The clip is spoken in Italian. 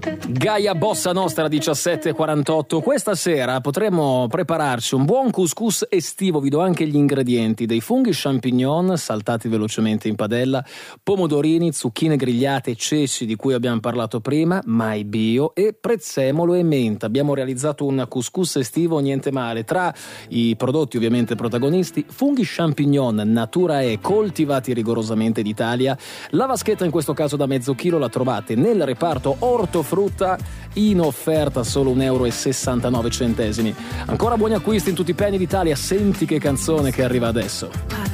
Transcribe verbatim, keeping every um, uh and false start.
Gaia Bossa Nostra diciassette e quarantotto. Questa sera potremo prepararci un buon couscous estivo. Vi do anche gli ingredienti: dei funghi champignon saltati velocemente in padella, pomodorini, zucchine grigliate, ceci di cui abbiamo parlato prima, mai bio, e prezzemolo e menta. Abbiamo realizzato un couscous estivo niente male. Tra i prodotti ovviamente protagonisti, funghi champignon Natura E, coltivati rigorosamente d'Italia. La vaschetta in questo caso da mezzo chilo la trovate nel reparto ortofrutta, in offerta solo un euro e sessantanove centesimi. Ancora buoni acquisti in tutti i pegni d'Italia. Senti che canzone che arriva adesso.